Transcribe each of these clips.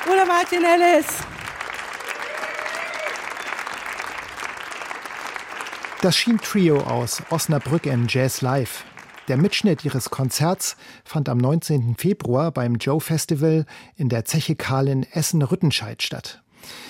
Ulla Martinellis. Das Schien Trio aus Osnabrück im Jazz Live. Der Mitschnitt ihres Konzerts fand am 19. Februar beim Joe Festival in der Zeche Karl in Essen-Rüttenscheid statt.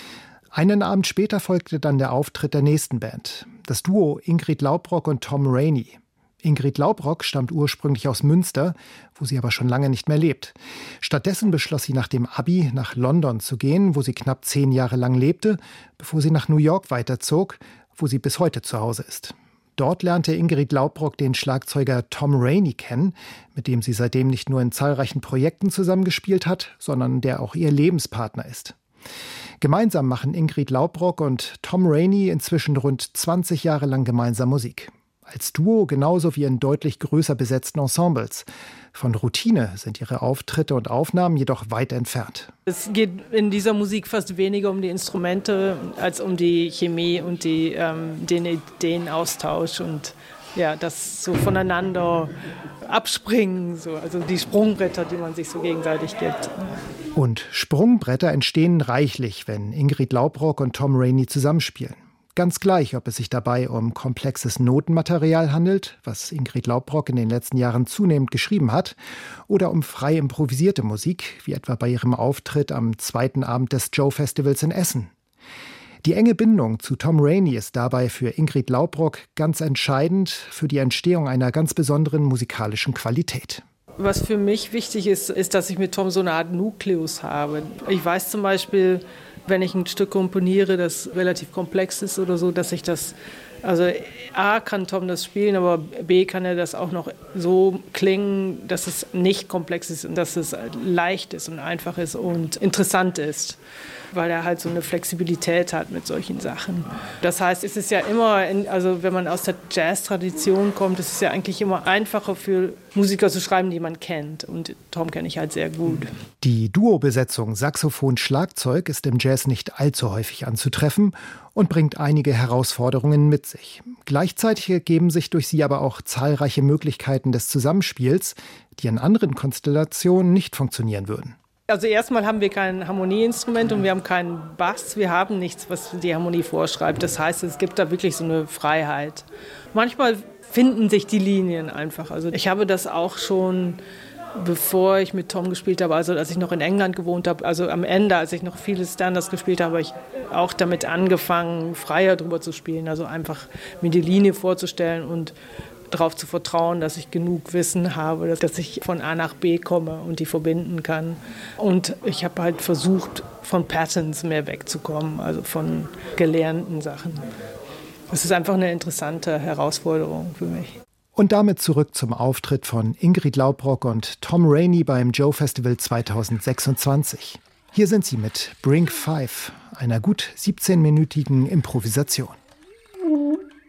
Einen Abend später folgte dann der Auftritt der nächsten Band, das Duo Ingrid Laubrock und Tom Rainey. Ingrid Laubrock stammt ursprünglich aus Münster, wo sie aber schon lange nicht mehr lebt. Stattdessen beschloss sie nach dem Abi nach London zu gehen, wo sie knapp 10 Jahre lang lebte, bevor sie nach New York weiterzog, wo sie bis heute zu Hause ist. Dort lernte Ingrid Laubrock den Schlagzeuger Tom Rainey kennen, mit dem sie seitdem nicht nur in zahlreichen Projekten zusammengespielt hat, sondern der auch ihr Lebenspartner ist. Gemeinsam machen Ingrid Laubrock und Tom Rainey inzwischen rund 20 Jahre lang gemeinsam Musik. Als Duo genauso wie in deutlich größer besetzten Ensembles. Von Routine sind ihre Auftritte und Aufnahmen jedoch weit entfernt. Es geht in dieser Musik fast weniger um die Instrumente als um die Chemie und den Ideenaustausch und ja, das so voneinander abspringen, so, also die Sprungbretter, die man sich so gegenseitig gibt. Und Sprungbretter entstehen reichlich, wenn Ingrid Laubrock und Tom Rainey zusammenspielen. Ganz gleich, ob es sich dabei um komplexes Notenmaterial handelt, was Ingrid Laubrock in den letzten Jahren zunehmend geschrieben hat, oder um frei improvisierte Musik, wie etwa bei ihrem Auftritt am zweiten Abend des Joe Festivals in Essen. Die enge Bindung zu Tom Rainey ist dabei für Ingrid Laubrock ganz entscheidend für die Entstehung einer ganz besonderen musikalischen Qualität. Was für mich wichtig ist, ist, dass ich mit Tom so eine Art Nukleus habe. Ich weiß zum Beispiel, wenn ich ein Stück komponiere, das relativ komplex ist oder so, dass ich das, also A kann Tom das spielen, aber B kann er das auch noch so klingen, dass es nicht komplex ist und dass es leicht ist und einfach ist und interessant ist, weil er halt so eine Flexibilität hat mit solchen Sachen. Das heißt, es ist ja immer, also wenn man aus der Jazz-Tradition kommt, es ist ja eigentlich immer einfacher für Musiker zu schreiben, die man kennt. Und Tom kenne ich halt sehr gut. Die Duo-Besetzung Saxophon-Schlagzeug ist im Jazz nicht allzu häufig anzutreffen und bringt einige Herausforderungen mit sich. Gleichzeitig ergeben sich durch sie aber auch zahlreiche Möglichkeiten des Zusammenspiels, die in anderen Konstellationen nicht funktionieren würden. Also erstmal haben wir kein Harmonieinstrument und wir haben keinen Bass. Wir haben nichts, was die Harmonie vorschreibt. Das heißt, es gibt da wirklich so eine Freiheit. Manchmal finden sich die Linien einfach. Also ich habe das auch schon, bevor ich mit Tom gespielt habe, also als ich noch in England gewohnt habe, also am Ende, als ich noch viele Standards gespielt habe, habe ich auch damit angefangen, freier drüber zu spielen. Also einfach mir die Linie vorzustellen und darauf zu vertrauen, dass ich genug Wissen habe, dass ich von A nach B komme und die verbinden kann. Und ich habe halt versucht, von Patterns mehr wegzukommen, also von gelernten Sachen. Das ist einfach eine interessante Herausforderung für mich. Und damit zurück zum Auftritt von Ingrid Laubrock und Tom Rainey beim Joe Festival 2026. Hier sind sie mit Bring 5, einer gut 17-minütigen Improvisation.